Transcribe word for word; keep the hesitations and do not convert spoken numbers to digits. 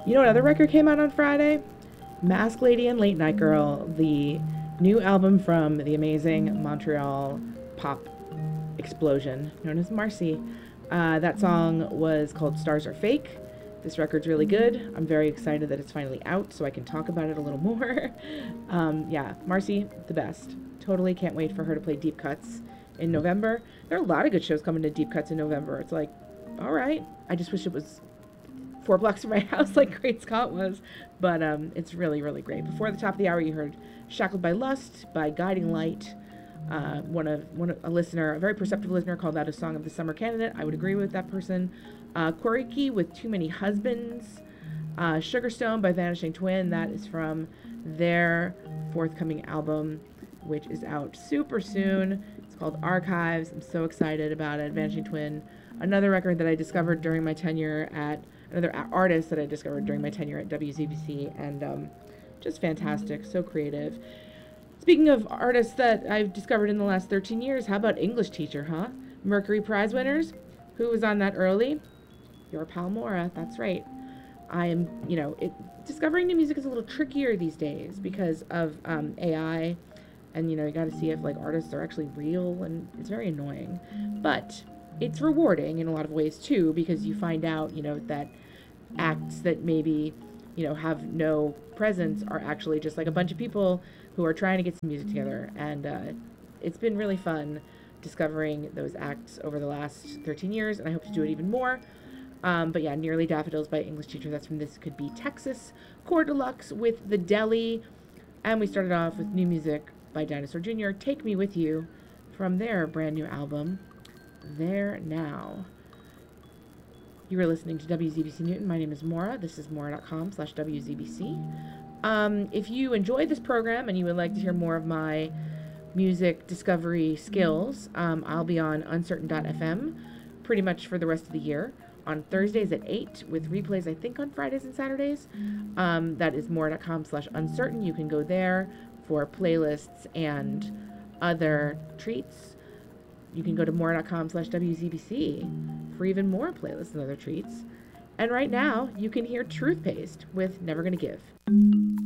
You know what other record came out on Friday? Mask Lady and Late Night Girl, the new album from the amazing Montreal pop explosion known as Marcy. Uh, that song was called Stars Are Fake. This record's really good. I'm very excited that it's finally out so I can talk about it a little more. um, yeah, Marcy, the best. Totally can't wait for her to play Deep Cuts in November. There are a lot of good shows coming to Deep Cuts in November. It's like, all right. I just wish it was four blocks from my house like Great Scott was. But um, it's really, really great. Before the top of the hour, you heard Shackled by Lust by Guiding Light. Uh, one of one of, a listener, a very perceptive listener, called that a song of the summer candidate. I would agree with that person. Uh, Koriki with Too Many Husbands. Uh, Sugarstone by Vanishing Twin. That is from their forthcoming album, which is out super soon. It's called Archives. I'm so excited about it. Vanishing Twin, another record that I discovered during my tenure at another artist that I discovered during my tenure at W Z B C, and um, just fantastic, so creative. Speaking of artists that I've discovered in the last thirteen years, how about English Teacher, huh? Mercury Prize winners. Who was on that early? Your pal Maura, that's right. I am, you know, it, discovering new music is a little trickier these days because of um, A I, and, you know, you got to see if, like, artists are actually real, and it's very annoying. But it's rewarding in a lot of ways, too, because you find out, you know, that acts that maybe, you know, have no presence are actually just, like, a bunch of people who are trying to get some music together, and uh, it's been really fun discovering those acts over the last thirteen years, and I hope to do it even more. Um, but yeah, Nearly Daffodils by English Teacher, that's from This Could Be Texas. Core Deluxe with The Deli, and we started off with new music by Dinosaur Junior, Take Me With You, from their brand new album, There Now. You are listening to W Z B C Newton. My name is Maura. This is maura.com slash WZBC. Um, if you enjoyed this program and you would like to hear more of my music discovery skills, um, I'll be on uncertain dot f m pretty much for the rest of the year on Thursdays at eight with replays, I think, on Fridays and Saturdays. Um, that is maura.com slash uncertain. You can go there for playlists and other treats. You can go to maura.com slash WZBC for even more playlists and other treats. And right now, you can hear Truth Paste with Never Gonna Give.